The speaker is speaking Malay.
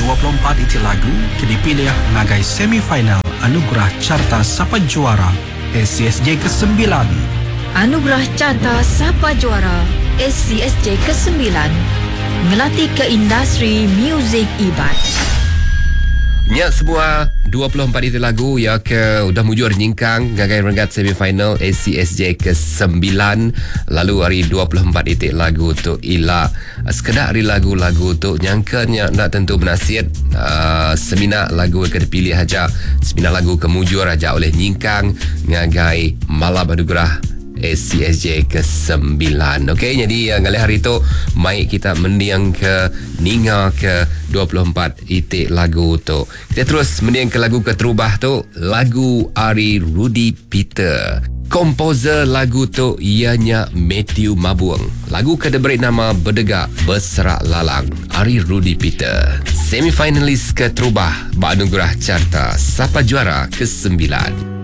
24 iti lagu dipilih ngagai semifinal Anugerah Carta Sapa Juara SCSJ ke-9. Anugerah Carta Sapa Juara SCSJ ke-9 ngelatih ke industri muzik Iban. Nya semua 24 itu lagu ya ke udah mujur nyingkang ngagai renggat semifinal ACSJ ke-9. Lalu hari 24 itu lagu tu ila sekedar hari lagu-lagu tu nyangkanya nak tentu benasiat semina lagu ke dipilih aja, semina lagu kemujur aja oleh nyingkang ngagai malam anugerah SCSJ ke-9. Okey, jadi ngalih hari tu mai kita mendiang ke ninga ke 24 itik lagu tu. Kita terus mendiang ke lagu keterubah tu, lagu Ari Rudy Peter. Komposer lagu tu ianya Matthew Mabuang. Lagu kedeberi nama Berdegak Berserak Lalang, Ari Rudy Peter. Semifinalis keterubah Anugerah Carta Sapa Juara ke-9.